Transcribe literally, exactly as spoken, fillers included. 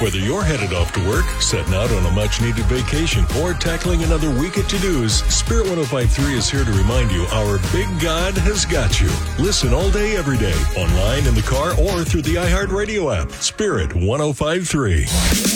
Whether you're headed off to work, setting out on a much-needed vacation, or tackling another week at to-dos, Spirit one oh five point three is here to remind you our big God has got you. Listen all day, every day, online, in the car, or through the iHeartRadio app. Spirit one oh five point three.